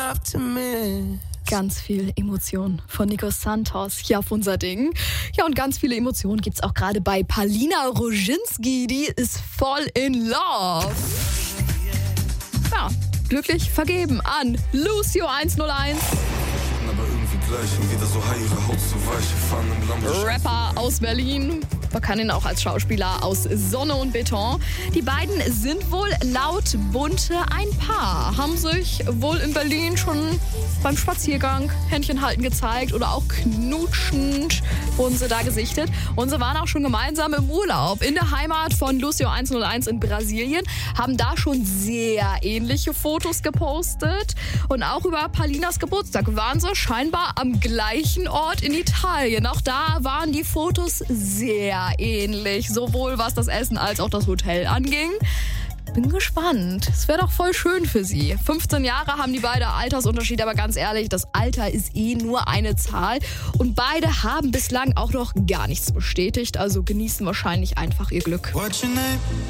Ganz viel Emotion von Nico Santos hier auf unser Ding. Ja, und ganz viele Emotionen gibt's auch gerade bei Palina Roginski. Die ist voll in love. Ja, glücklich vergeben an Lucio 101. Rapper aus Berlin. Man kann ihn auch als Schauspieler aus Sonne und Beton. Die beiden sind wohl laut Bunte ein Paar. Haben sich wohl in Berlin schon beim Spaziergang Händchen halten gezeigt oder auch knutschend wurden sie da gesichtet. Und sie waren auch schon gemeinsam im Urlaub in der Heimat von Lucio 101 in Brasilien. Haben da schon sehr ähnliche Fotos gepostet. Und auch über Palinas Geburtstag waren sie scheinbar am gleichen Ort in Italien. Auch da waren die Fotos sehr ähnlich, sowohl was das Essen als auch das Hotel anging. Bin gespannt. Es wäre doch voll schön für sie. 15 Jahre haben die beide Altersunterschied, aber ganz ehrlich, das Alter ist nur eine Zahl. Und beide haben bislang auch noch gar nichts bestätigt, also genießen wahrscheinlich einfach ihr Glück.